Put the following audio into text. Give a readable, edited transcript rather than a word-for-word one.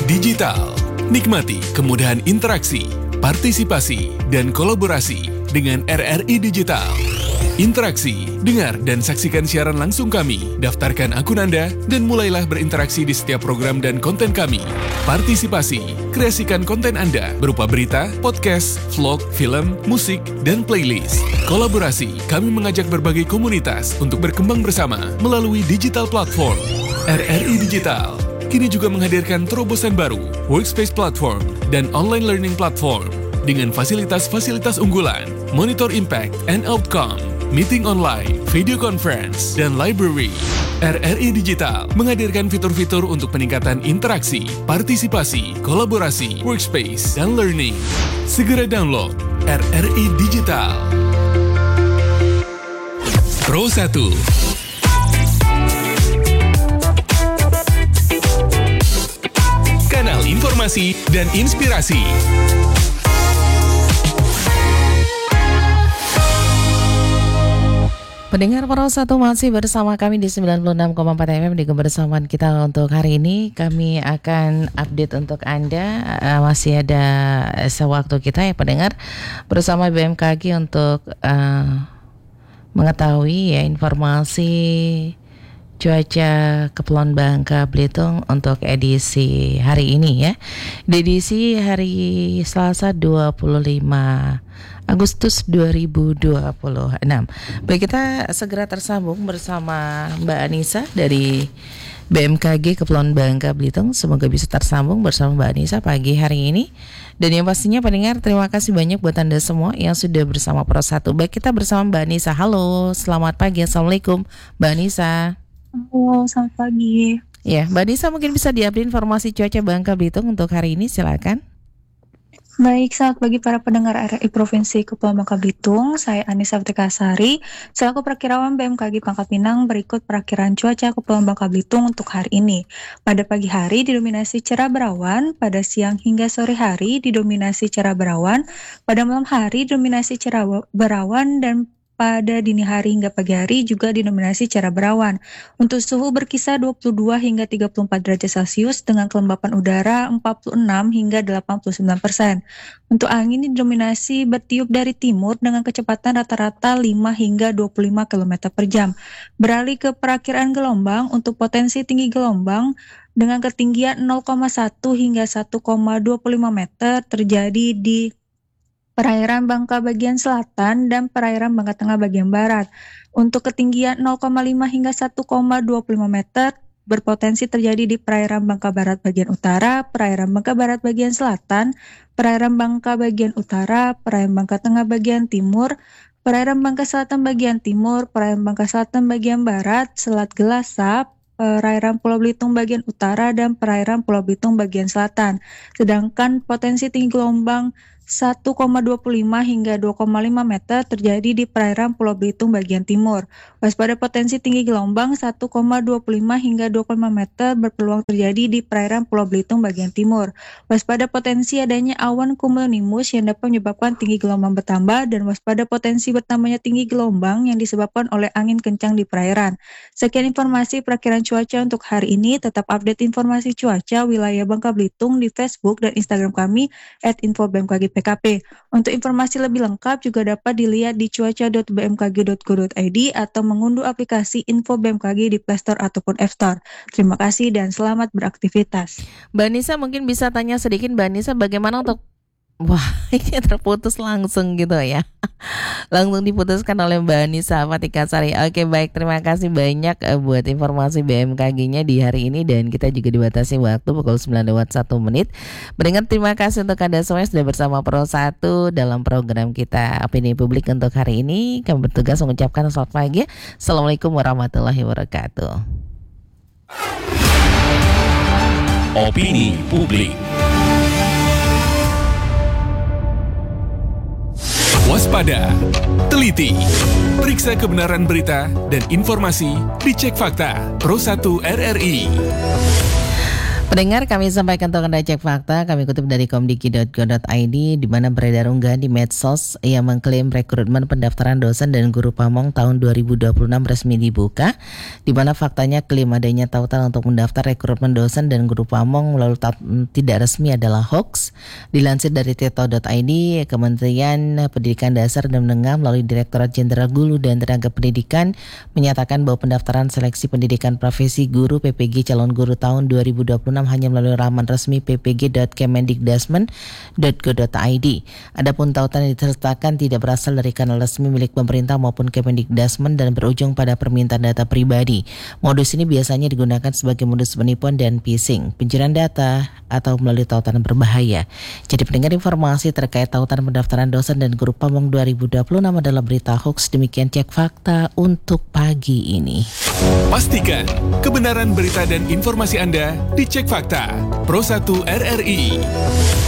Digital. Nikmati kemudahan interaksi, partisipasi, dan kolaborasi dengan RRI Digital. Interaksi, dengar dan saksikan siaran langsung kami, daftarkan akun Anda, dan mulailah berinteraksi di setiap program dan konten kami. Partisipasi, kreasikan konten Anda berupa berita, podcast, vlog, film, musik, dan playlist. Kolaborasi, kami mengajak berbagai komunitas untuk berkembang bersama melalui digital platform. RRI Digital kini juga menghadirkan terobosan baru, workspace platform, dan online learning platform dengan fasilitas-fasilitas unggulan, monitor impact and outcome, meeting online, video conference, dan library. RRI Digital menghadirkan fitur-fitur untuk peningkatan interaksi, partisipasi, kolaborasi, workspace, dan learning. Segera download RRI Digital. Pro 1. Kanal informasi dan inspirasi. Pendengar Pro 1 masih bersama kami di 96,4 FM di kebersamaan kita untuk hari ini. Kami akan update untuk Anda, masih ada sewaktu kita ya pendengar, bersama BMKG untuk mengetahui ya informasi cuaca Kepulauan Bangka Belitung untuk edisi hari ini ya. Di edisi hari Selasa 25 Agustus 2026. Baik, kita segera tersambung bersama Mbak Anissa dari BMKG Kepulauan Bangka Belitung. Semoga bisa tersambung bersama Mbak Anissa pagi hari ini. Dan yang pastinya pendengar, terima kasih banyak buat Anda semua yang sudah bersama Pro 1. Baik, kita bersama Mbak Anissa. Halo, selamat pagi. Assalamualaikum Mbak Anissa. Halo, selamat pagi. Ya, Mbak Anissa mungkin bisa diupdate informasi cuaca Bangka Belitung untuk hari ini, silakan. Baik, selamat pagi para pendengar RRI Provinsi Kepulauan Bangka Belitung. Saya Anissa Vertikasari, selaku Perakirawan BMKG Pangkal Pinang. Berikut perakiraan cuaca Kepulauan Bangka Belitung untuk hari ini. Pada pagi hari didominasi cerah berawan, pada siang hingga sore hari didominasi cerah berawan, pada malam hari didominasi cerah berawan, dan pada dini hari hingga pagi hari juga didominasi cerah berawan. Untuk suhu berkisar 22 hingga 34 derajat Celcius dengan kelembapan udara 46 hingga 89%. Untuk angin didominasi bertiup dari timur dengan kecepatan rata-rata 5 hingga 25 km per jam. Beralih ke perakiraan gelombang, untuk potensi tinggi gelombang dengan ketinggian 0,1 hingga 1,25 meter terjadi di perairan Bangka bagian selatan dan perairan Bangka Tengah bagian barat. Untuk ketinggian 0,5 hingga 1,25 meter berpotensi terjadi di perairan Bangka Barat bagian utara, perairan Bangka Barat bagian selatan, perairan Bangka bagian utara, perairan Bangka Tengah bagian timur, perairan Bangka Selatan bagian timur, perairan Bangka Selatan bagian barat, Selat Gelasap, perairan Pulau Belitung bagian utara, dan perairan Pulau Belitung bagian selatan. Sedangkan potensi tinggi gelombang 1,25 hingga 2,5 meter terjadi di perairan Pulau Belitung bagian timur. Waspada potensi tinggi gelombang 1,25 hingga 2,5 meter berpeluang terjadi di perairan Pulau Belitung bagian timur. Waspada potensi adanya awan cumulonimbus yang dapat menyebabkan tinggi gelombang bertambah, dan waspada potensi bertambahnya tinggi gelombang yang disebabkan oleh angin kencang di perairan. Sekian informasi perakiraan cuaca untuk hari ini. Tetap update informasi cuaca wilayah Bangka Belitung di Facebook dan Instagram kami @info-bmkg PKP. Untuk informasi lebih lengkap juga dapat dilihat di cuaca.bmkg.go.id atau mengunduh aplikasi Info BMKG di Play Store ataupun App Store. Terima kasih dan selamat beraktivitas. Mbak Nisa, mungkin bisa tanya sedikit Mbak Nisa, bagaimana untuk ini terputus langsung gitu ya. Langsung diputuskan oleh Mbak Nisa Vertikasari. Oke, baik, terima kasih banyak buat informasi BMKG-nya di hari ini, dan kita juga dibatasi waktu pukul 9:01. Mendengar, terima kasih untuk Anda semua yang sudah bersama Pro 1 dalam program kita Opini Publik untuk hari ini. Kami bertugas mengucapkan selamat pagi. Assalamualaikum warahmatullahi wabarakatuh. Opini Publik. Waspada, teliti, periksa kebenaran berita dan informasi, dicek fakta. Pro 1 RRI. Pendengar, kami sampaikan untuk Anda cek fakta. Kami kutip dari komdiki.go.id di mana beredar unggahan di medsos yang mengklaim rekrutmen pendaftaran dosen dan guru pamong tahun 2026 resmi dibuka, di mana faktanya klaim adanya tautan untuk mendaftar rekrutmen dosen dan guru pamong melalui tidak resmi adalah hoax. Dilansir dari tirto.id, Kementerian Pendidikan Dasar dan Menengah melalui Direktorat Jenderal Guru dan Tenaga Pendidikan menyatakan bahwa pendaftaran seleksi pendidikan profesi guru PPG calon guru tahun 2026 hanya melalui laman resmi ppg.kemendikdasmen.go.id. Adapun tautan yang disertakan tidak berasal dari kanal resmi milik pemerintah maupun Kemendikdasmen dan berujung pada permintaan data pribadi. Modus ini biasanya digunakan sebagai modus penipuan dan phishing, pencurian data, atau melalui tautan berbahaya. Jadi pendengar, informasi terkait tautan pendaftaran dosen dan guru pamong 2026 adalah berita hoax. Demikian cek fakta untuk pagi ini. Pastikan kebenaran berita dan informasi Anda dicek fakta. Pro 1 RRI.